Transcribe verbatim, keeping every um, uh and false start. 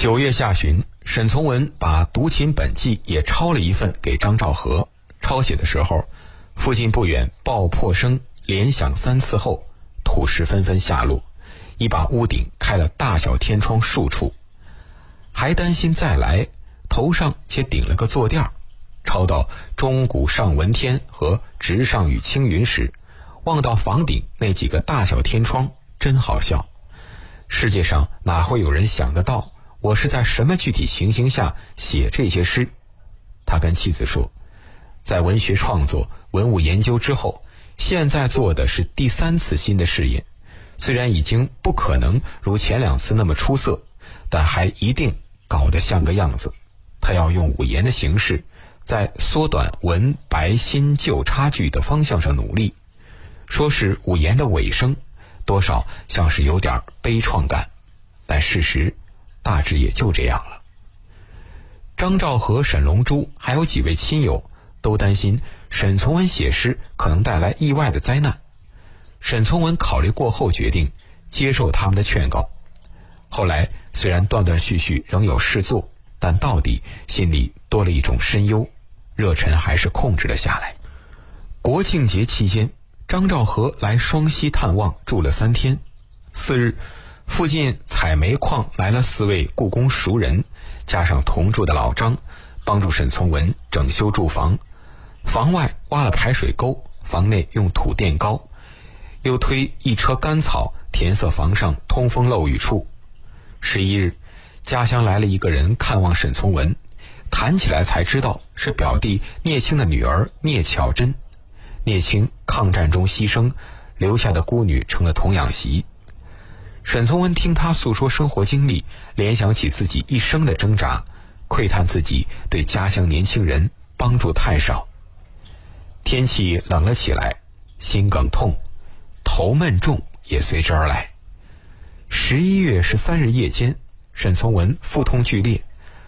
九月下旬，沈从文把读琴本纪也抄了一份给张兆和。抄写的时候，附近不远爆破声连响三次后，土石纷纷下落，一把屋顶开了大小天窗数处。还担心再来，头上且顶了个坐垫。抄到钟鼓上闻天和直上与青云时，望到房顶那几个大小天窗，真好笑。世界上哪会有人想得到我是在什么具体情形下写这些诗？他跟妻子说，在文学创作、文物研究之后，现在做的是第三次新的试验，虽然已经不可能如前两次那么出色，但还一定搞得像个样子。他要用五言的形式，在缩短文白新旧差距的方向上努力。说是五言的尾声，多少像是有点悲怆感，但事实大致也就这样了。张兆和、沈龙珠还有几位亲友都担心沈从文写诗可能带来意外的灾难。沈从文考虑过后决定接受他们的劝告。后来虽然断断续续仍有事做，但到底心里多了一种深忧，热忱还是控制了下来。国庆节期间，张兆和来双溪探望，住了三天。次日，附近采煤矿来了四位故宫熟人，加上同住的老张，帮助沈从文整修住房。房外挖了排水沟，房内用土垫高，又推一车干草填塞房上通风漏雨处。十一日，家乡来了一个人看望沈从文，谈起来才知道是表弟聂青的女儿聂巧珍。聂青抗战中牺牲，留下的孤女成了童养媳。沈从文听他诉说生活经历，联想起自己一生的挣扎，喟叹自己对家乡年轻人帮助太少。天气冷了起来，心梗痛，头闷重也随之而来。十一月十三日夜间，沈从文腹痛剧烈，